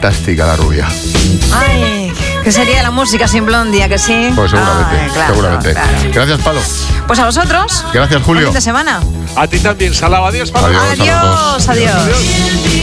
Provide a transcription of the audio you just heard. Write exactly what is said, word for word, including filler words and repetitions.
fantástica la rubia. Ay, ¿qué sería de la música sin Blondie, que sí? Pues seguramente, Ay, claro, seguramente. claro. Gracias, Palo. Pues a vosotros. Gracias, Julio. Buen fin de semana. A ti también, Salava. Adiós, Pablo. Adiós, a los dos. Adiós, adiós. Adiós.